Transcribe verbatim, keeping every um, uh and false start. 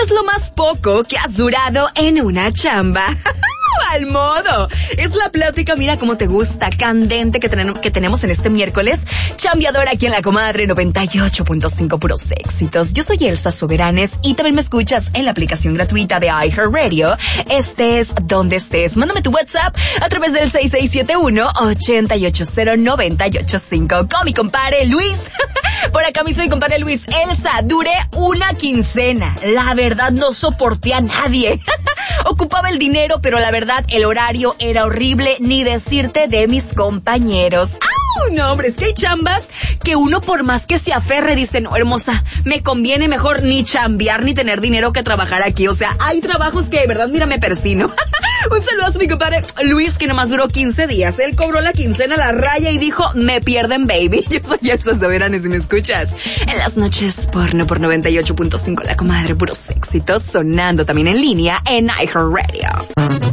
es lo más poco que has durado en una chamba? Al modo. Es la plática, mira cómo te gusta, candente que, ten- que tenemos en este miércoles. Chambeadora aquí en La Comadre noventa y ocho punto cinco, puros éxitos. Yo soy Elsa Soberanes y también me escuchas en la aplicación gratuita de iHeartRadio. Estés donde estés. Mándame tu WhatsApp a través del seis seis siete uno, ocho ocho cero, nueve ocho cinco. Con mi compadre Luis. Por acá mismo mi compadre Luis. Elsa, duré una quincena. La verdad no soporté a nadie. Ocupaba el dinero, pero la verdad el horario era horrible, ni decirte de mis compañeros. ¡Au! No, hombre, es que hay chambas que uno por más que se aferre dice, no, hermosa, me conviene mejor ni chambear ni tener dinero que trabajar aquí. O sea, hay trabajos que de verdad, mira, me persino. Un saludo a mi compadre Luis, que nomás duró quince días. Él cobró la quincena, la raya y dijo, me pierden, baby. Yo soy Elsa Soberanes y me escuchas en las noches porno por noventa y ocho punto cinco, La Comadre, puros éxitos, sonando también en línea en iHeartRadio.